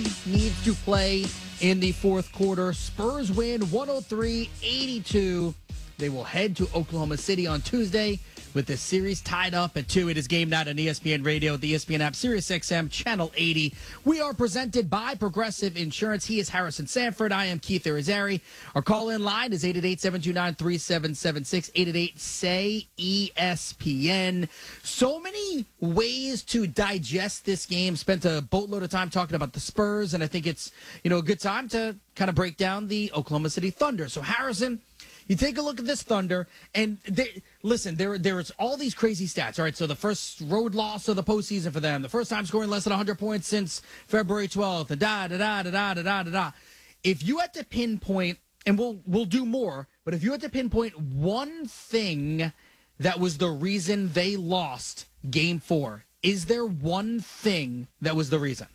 needs to play in the fourth quarter. Spurs win 103-82. They will head to Oklahoma City on Tuesday with the series tied up at 2. It is game night on ESPN Radio, the ESPN app, Sirius XM, Channel 80. We are presented by Progressive Insurance. He is Harrison Sanford. I am Keith Irizarry. Our call-in line is 888-729-3776, 888-SAY-ESPN. So many ways to digest this game. Spent a boatload of time talking about the Spurs, and I think it's, a good time to kind of break down the Oklahoma City Thunder. So, Harrison, you take a look at this Thunder, and there's all these crazy stats. All right, so the first road loss of the postseason for them, the first time scoring less than 100 points since February 12th, da-da-da-da-da-da-da-da. If you had to pinpoint, and we'll do more, but if you had to pinpoint one thing that was the reason they lost Game 4, is there one thing that was the reason?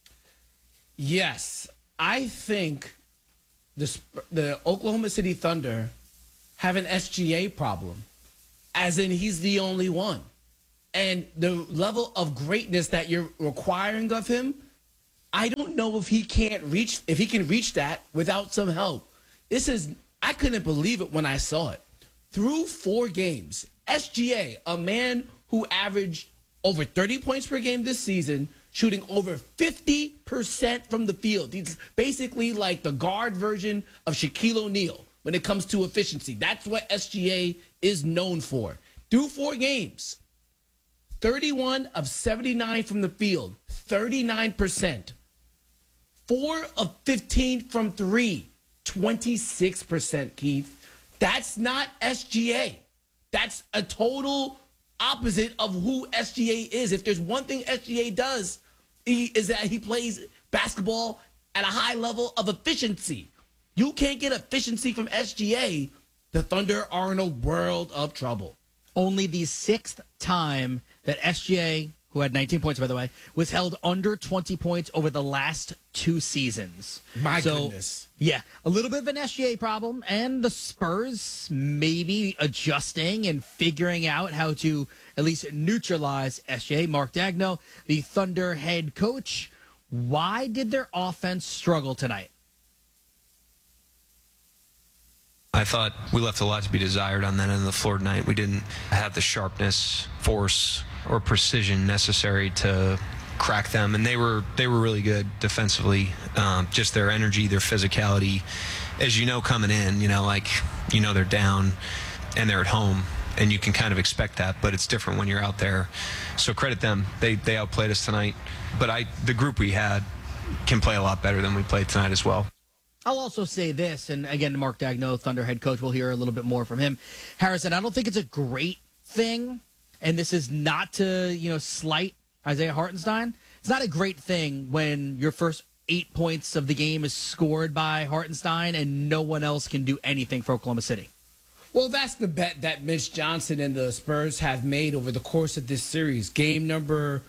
Yes. I think the Oklahoma City Thunder have an SGA problem, as in he's the only one. And the level of greatness that you're requiring of him, I don't know if he can reach that without some help. I couldn't believe it when I saw it. Through 4 games, SGA, a man who averaged over 30 points per game this season, shooting over 50% from the field. He's basically like the guard version of Shaquille O'Neal when it comes to efficiency. That's what SGA is known for. Through 4 games, 31 of 79 from the field, 39%. 4 of 15 from 3, 26%, Keith. That's not SGA. That's a total opposite of who SGA is. If there's one thing SGA does, is that he plays basketball at a high level of efficiency. You can't get efficiency from SGA. The Thunder are in a world of trouble. Only the 6th time that SGA, who had 19 points, by the way, was held under 20 points over the last 2 seasons. My goodness. Yeah, a little bit of an SGA problem, and the Spurs maybe adjusting and figuring out how to at least neutralize SGA. Mark Daigneault, the Thunder head coach. Why did their offense struggle tonight? I thought we left a lot to be desired on that end of the floor tonight. We didn't have the sharpness, force, or precision necessary to crack them, and they were really good defensively. Just their energy, their physicality, as you know, coming in, they're down and they're at home, and you can kind of expect that, but it's different when you're out there. So credit them. They outplayed us tonight, but the group we had can play a lot better than we played tonight as well. I'll also say this, and again, Mark Daigneault, Thunder head coach, we'll hear a little bit more from him. Harrison, I don't think it's a great thing, and this is not to, slight Isaiah Hartenstein. It's not a great thing when your first 8 points of the game is scored by Hartenstein and no one else can do anything for Oklahoma City. Well, that's the bet that Mitch Johnson and the Spurs have made over the course of this series. Game number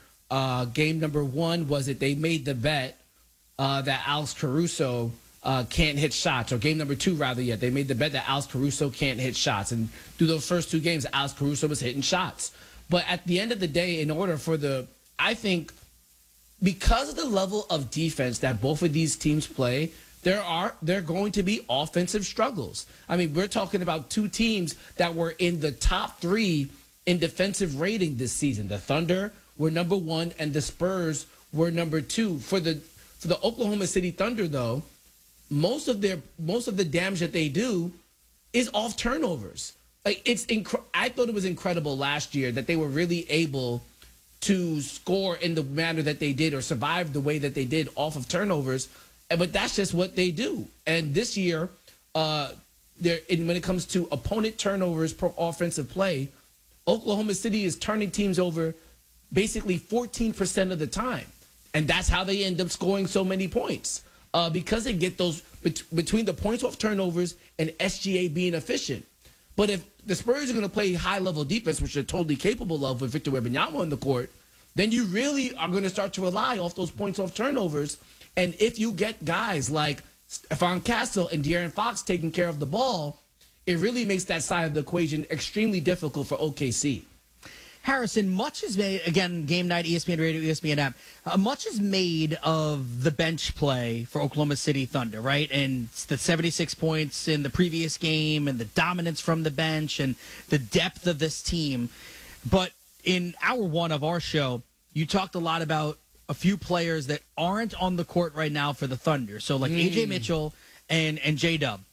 1 was that they made the bet that Alex Caruso can't hit shots, or game number 2, rather, yet. They made the bet that Alex Caruso can't hit shots. And through those first 2 games, Alex Caruso was hitting shots. But at the end of the day, I think because of the level of defense that both of these teams play, there are going to be offensive struggles. I mean, we're talking about 2 teams that were in the top 3 in defensive rating this season. The Thunder were number 1, and the Spurs were number 2. For the Oklahoma City Thunder, though, most of the damage that they do is off turnovers. Like, I thought it was incredible last year that they were really able to score in the manner that they did, or survive the way that they did off of turnovers. But that's just what they do. And this year, when it comes to opponent turnovers per offensive play, Oklahoma City is turning teams over basically 14% of the time. And that's how they end up scoring so many points. Because they get those between the points off turnovers and SGA being efficient. But if the Spurs are going to play high-level defense, which they're totally capable of with Victor Wembanyama on the court, then you really are going to start to rely off those points off turnovers. And if you get guys like Stephon Castle and De'Aaron Fox taking care of the ball, it really makes that side of the equation extremely difficult for OKC. Harrison, much is made, again, game night, ESPN Radio, ESPN app, much is made of the bench play for Oklahoma City Thunder, right? And the 76 points in the previous game and the dominance from the bench and the depth of this team. But in hour one of our show, you talked a lot about a few players that aren't on the court right now for the Thunder. So like AJ Mitchell and J-Dub.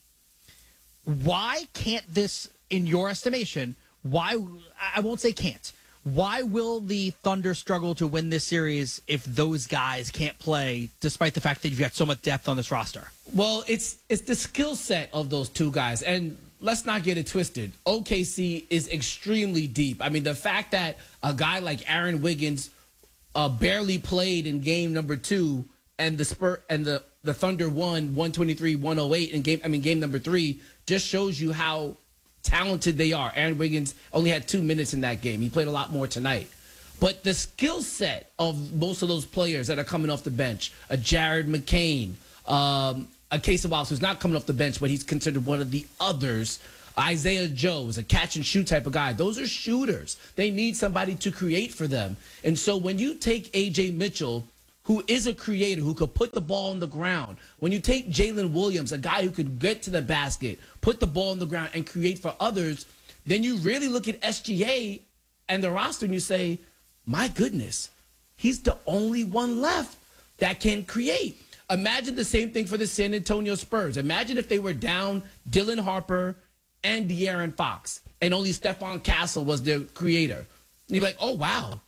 Why can't this, in your estimation, why, I won't say can't, why will the Thunder struggle to win this series if those guys can't play, despite the fact that you've got so much depth on this roster? Well, it's the skill set of those two guys. And let's not get it twisted. OKC is extremely deep. I mean, the fact that a guy like Aaron Wiggins barely played in game number 2 and the Thunder won 123-108 in game number 3 just shows you how talented they are. Aaron Wiggins only had 2 minutes in that game. He played a lot more tonight. But the skill set of most of those players that are coming off the bench, a Jared McCain, a Case of Wallace, who's not coming off the bench, but he's considered one of the others. Isaiah Joe is a catch and shoot type of guy. Those are shooters. They need somebody to create for them. And so when you take AJ Mitchell, who is a creator, who could put the ball on the ground, when you take Jalen Williams, a guy who could get to the basket, put the ball on the ground, and create for others, then you really look at SGA and the roster and you say, my goodness, he's the only one left that can create. Imagine the same thing for the San Antonio Spurs. Imagine if they were down Dylan Harper and De'Aaron Fox, and only Stephon Castle was their creator. And you're like, oh, wow.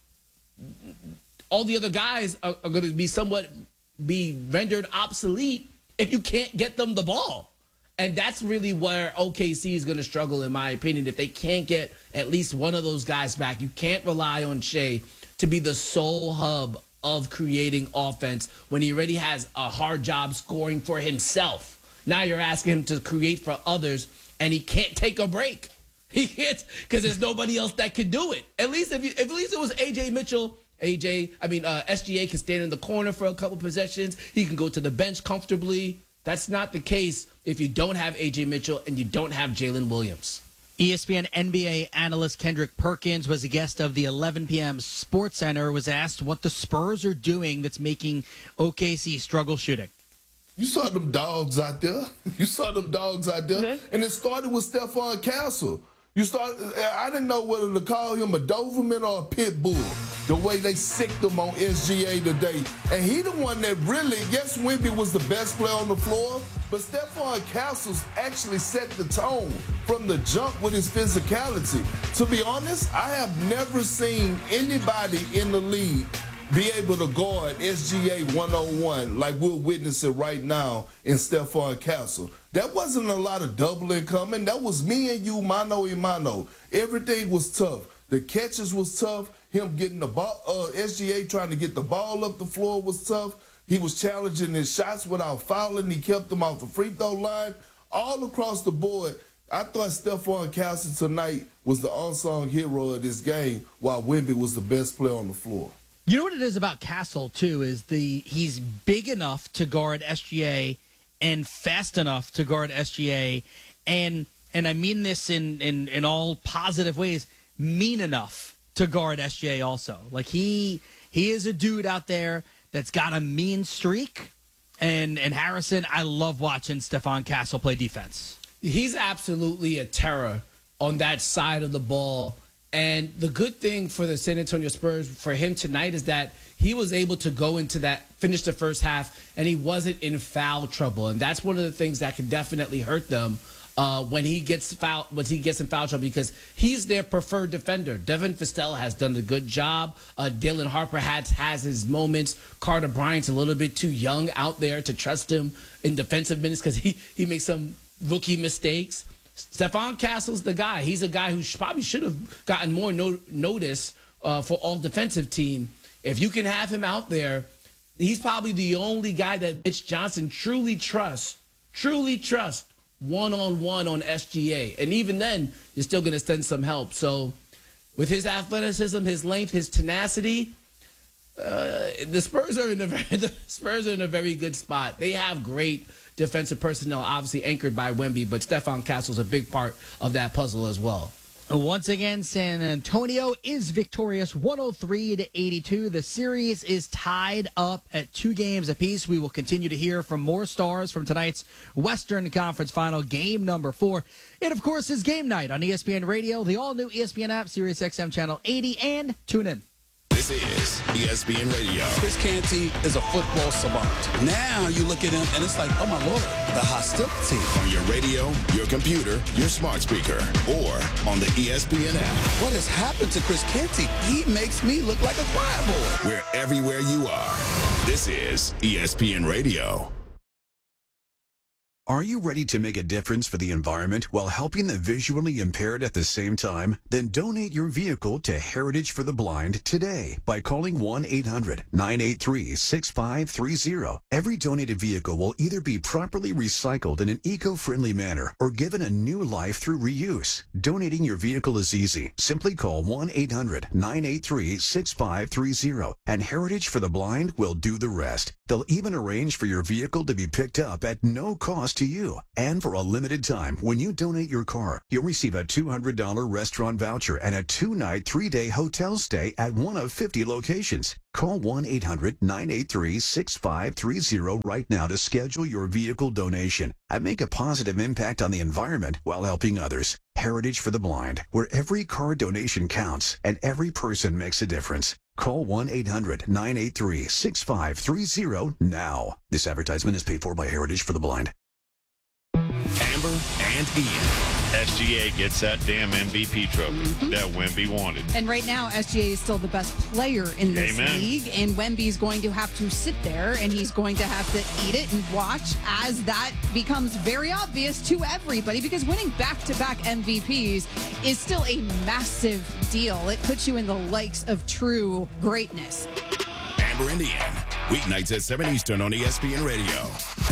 All the other guys are going to be rendered obsolete if you can't get them the ball. And that's really where OKC is going to struggle, in my opinion, if they can't get at least one of those guys back. You can't rely on Shea to be the sole hub of creating offense when he already has a hard job scoring for himself. Now you're asking him to create for others, and he can't take a break. He can't, because there's nobody else that can do it. At least if it was AJ Mitchell, SGA can stand in the corner for a couple possessions. He can go to the bench comfortably. That's not the case if you don't have AJ Mitchell and you don't have Jalen Williams. ESPN NBA analyst Kendrick Perkins was a guest of the 11 p.m. Sports Center, was asked what the Spurs are doing that's making OKC struggle shooting. You saw them dogs out there. And it started with Stephon Castle. I didn't know whether to call him a Doberman or a pit bull, the way they sicked him on SGA today. And he the one that really, yes, Wemby was the best player on the floor, but Stephon Castle actually set the tone from the jump with his physicality. To be honest, I have never seen anybody in the league be able to guard SGA 101 like we're witnessing right now in Stephon Castle. That wasn't a lot of doubling coming. That was me and you, mano y mano. Everything was tough. The catches was tough. Him getting the ball, SGA trying to get the ball up the floor was tough. He was challenging his shots without fouling. He kept them off the free throw line. All across the board, I thought Stephon Castle tonight was the unsung hero of this game, while Wemby was the best player on the floor. You know what it is about Castle, too, is he's big enough to guard SGA and fast enough to guard SGA, and I mean this in all positive ways, mean enough to guard SGA also. Like, he is a dude out there that's got a mean streak, and Harrison, I love watching Stephon Castle play defense. He's absolutely a terror on that side of the ball. And the good thing for the San Antonio Spurs for him tonight is that he was able to go into that, finish the first half, and he wasn't in foul trouble. And that's one of the things that can definitely hurt them when he gets in foul trouble, because he's their preferred defender. Devin Fistel has done a good job. Dylan Harper has his moments. Carter Bryant's a little bit too young out there to trust him in defensive minutes because he makes some rookie mistakes. Stephon Castle's the guy. He's a guy who probably should have gotten more notice for all defensive team. If you can have him out there, he's probably the only guy that Mitch Johnson truly trusts one-on-one on SGA. And even then, you're still going to send some help. So with his athleticism, his length, his tenacity, the Spurs are in a very good spot. They have great defensive personnel, obviously anchored by Wemby, but Stephon Castle's a big part of that puzzle as well. Once again, San Antonio is victorious 103-82. The series is tied up at 2 games apiece. We will continue to hear from more stars from tonight's Western Conference Final, game number 4. It, of course, is game night on ESPN Radio, the all-new ESPN app, Sirius XM Channel 80, and tune in. This is ESPN Radio. Chris Canty is a football savant. Now you look at him and it's like, oh my Lord, the hostility. On your radio, your computer, your smart speaker, or on the ESPN app. What has happened to Chris Canty? He makes me look like a choir boy. We're everywhere you are. This is ESPN Radio. Are you ready to make a difference for the environment while helping the visually impaired at the same time? Then donate your vehicle to Heritage for the Blind today by calling 1-800-983-6530. Every donated vehicle will either be properly recycled in an eco-friendly manner or given a new life through reuse. Donating your vehicle is easy. Simply call 1-800-983-6530 and Heritage for the Blind will do the rest. They'll even arrange for your vehicle to be picked up at no cost to you. And for a limited time, when you donate your car, you'll receive a $200 restaurant voucher and a 2-night, 3-day hotel stay at one of 50 locations. Call 1-800-983-6530 right now to schedule your vehicle donation and make a positive impact on the environment while helping others. Heritage for the Blind, where every car donation counts and every person makes a difference. Call 1-800-983-6530 now. This advertisement is paid for by Heritage for the Blind. Amber and Ian. SGA gets that damn MVP trophy that Wemby wanted. And right now, SGA is still the best player in this Amen. league. And Wemby's going to have to sit there and he's going to have to eat it and watch as that becomes very obvious to everybody, because winning back-to-back MVPs is still a massive deal. It puts you in the likes of true greatness. Amber and Ian. Weeknights at 7 Eastern on ESPN Radio.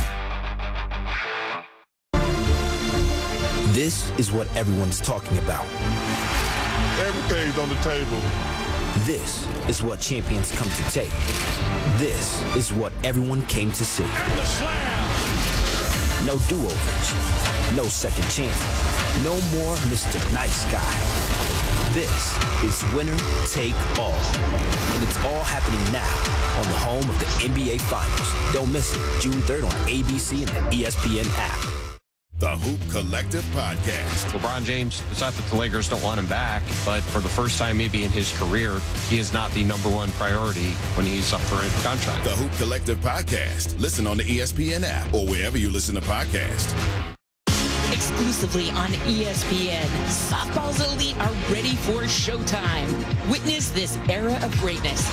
This is what everyone's talking about. Everything's on the table. This is what champions come to take. This is what everyone came to see. The slam. No do-overs. No second chance. No more Mr. Nice Guy. This is winner take all. And it's all happening now on the home of the NBA Finals. Don't miss it. June 3rd on ABC and the ESPN app. The Hoop Collective Podcast. LeBron James, it's not that the Lakers don't want him back, but for the first time maybe in his career, he is not the number one priority when he's up for a contract. The Hoop Collective Podcast. Listen on the ESPN app or wherever you listen to podcasts. Exclusively on ESPN, softball's elite are ready for showtime. Witness this era of greatness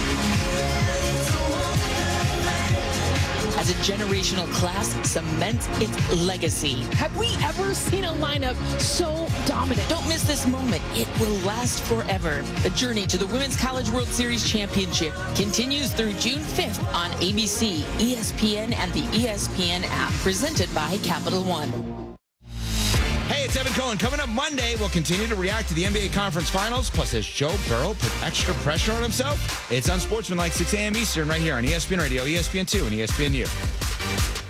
as a generational class cements its legacy. Have we ever seen a lineup so dominant? Don't miss this moment. It will last forever. The journey to the Women's College World Series Championship continues through June 5th on ABC, ESPN, and the ESPN app, presented by Capital One. Hey, it's Evan Cohen. Coming up Monday, we'll continue to react to the NBA Conference Finals. Plus, has Joe Burrow put extra pressure on himself? It's Unsportsmanlike 6 a.m. Eastern right here on ESPN Radio, ESPN2, and ESPNU.